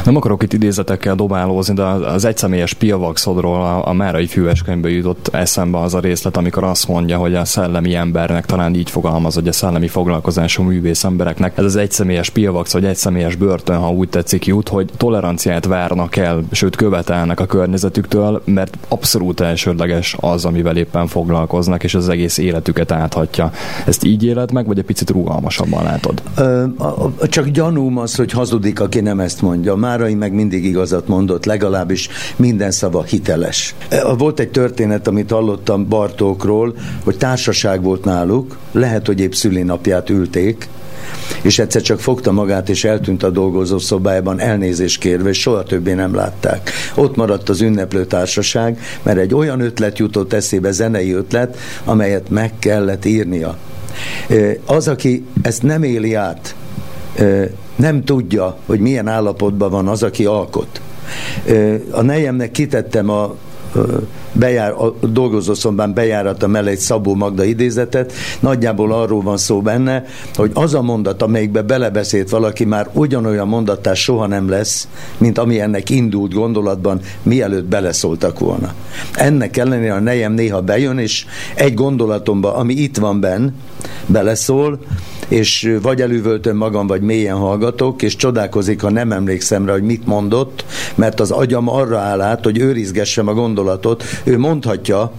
Nem akarok itt idézetekkel dobálózni, de az egyszemélyes Pilvaxodról a Márai Füveskönyvből jutott eszembe az a részlet, amikor azt mondja, hogy a szellemi embernek, talán így fogalmaz, hogy a szellemi foglalkozású művész embereknek ez az egyszemélyes Pilvax, vagy egyszemélyes börtön, ha úgy tetszik, jut, hogy toleranciát várnak el, sőt követelnek a környezetüktől, mert abszolút elsődleges az, amivel éppen foglalkoznak, és az egész életüket áthatja. Ezt így éled meg, vagy egy picit rugalmasabban látod? Csak gyanúm az, hogy hazudik, aki nem ezt mondja. Márai meg mindig igazat mondott, legalábbis minden szava hiteles. Volt egy történet, amit hallottam Bartókról, hogy társaság volt náluk, lehet, hogy épp szülinapját ülték, és egyszer csak fogta magát, és eltűnt a dolgozó szobájában elnézést kérve, és soha többé nem látták. Ott maradt az ünneplő társaság, mert egy olyan ötlet jutott eszébe, zenei ötlet, amelyet meg kellett írnia. Az, aki ezt nem éli át, nem tudja, hogy milyen állapotban van az, aki alkot. A nejemnek kitettem a dolgozószobán bejárata mellé egy Szabó Magda idézetet, nagyjából arról van szó benne, hogy az a mondat, amelyikbe belebeszélt valaki, már ugyanolyan mondattá soha nem lesz, mint ami ennek indult gondolatban, mielőtt beleszóltak volna. Ennek ellenére a nejem néha bejön, és egy gondolatomba, ami itt van benn, beleszól, és vagy elüvöltöm magam, vagy mélyen hallgatok, és csodálkozik, ha nem emlékszem rá, hogy mit mondott, mert az agyam arra áll át, hogy őrizgessem a gondolatot. Ő mondhatja,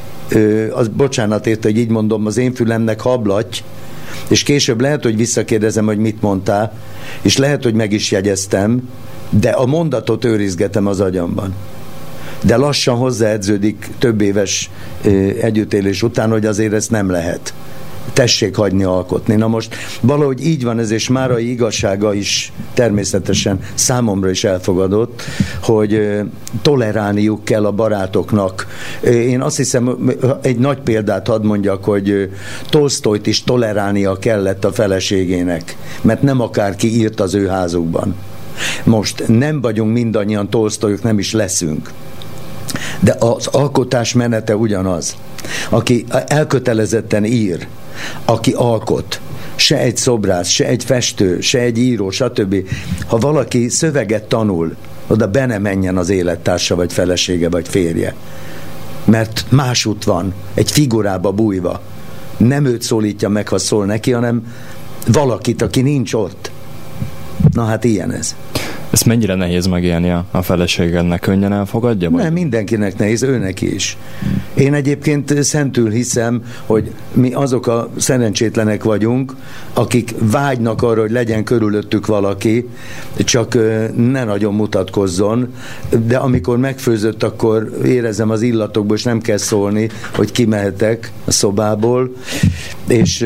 az bocsánat érte, hogy így mondom, az én fülemnek hablaty, és később lehet, hogy visszakérdezem, hogy mit mondtál, és lehet, hogy meg is jegyeztem, de a mondatot őrizgetem az agyamban. De lassan hozzáedződik több éves együttélés után, hogy azért ezt nem lehet. Tessék hagyni alkotni. Na most valahogy így van ez, és Márai igazsága is természetesen számomra is elfogadott, hogy tolerálniuk kell a barátoknak. Én azt hiszem, egy nagy példát hadd mondjak, hogy Tolsztojt is tolerálnia kellett a feleségének, mert nem akárki írt az ő házukban. Most nem vagyunk mindannyian Tolsztojok, nem is leszünk. De az alkotás menete ugyanaz. Aki elkötelezetten ír, aki alkot, se egy szobrász, se egy festő, se egy író, stb. Ha valaki szöveget tanul, oda be ne menjen az élettársa, vagy felesége, vagy férje. Mert másút van, egy figurába bújva. Nem őt szólítja meg, ha szól neki, hanem valakit, aki nincs ott. Na hát ilyen ez. Ezt mennyire nehéz megélni a feleségednek? Könnyen elfogadja? Nem, mindenkinek nehéz, őnek is. Én egyébként szentül hiszem, hogy mi azok a szerencsétlenek vagyunk, akik vágynak arra, hogy legyen körülöttük valaki, csak ne nagyon mutatkozzon, de amikor megfőzött, akkor érezem az illatokból, és nem kell szólni, hogy kimehetek a szobából, és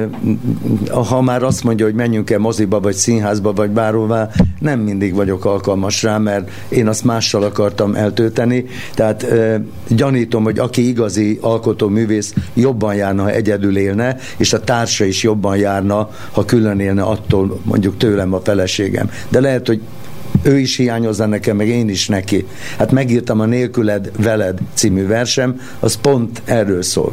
ha már azt mondja, hogy menjünk el moziba, vagy színházba, vagy bárhová, nem mindig vagyok alkalmas rá, mert én azt mással akartam eltölteni, tehát gyanítom, hogy aki igazi alkotóművész jobban járna, ha egyedül élne, és a társa is jobban járna, ha külön élne attól, mondjuk tőlem a feleségem. De lehet, hogy ő is hiányozza nekem, meg én is neki. Hát megírtam a Nélküled, veled című versem, az pont erről szól.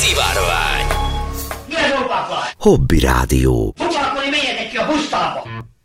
Hobby Rádió. Foglalkozni, menjetek ki a busztalba!